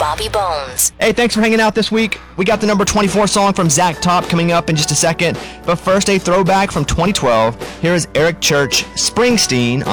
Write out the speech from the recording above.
Bobby Bones. Hey, thanks for hanging out this week. We got the number 24 song from Zach Top coming up in just a second. But first, a throwback from 2012. Here is Eric Church, Springsteen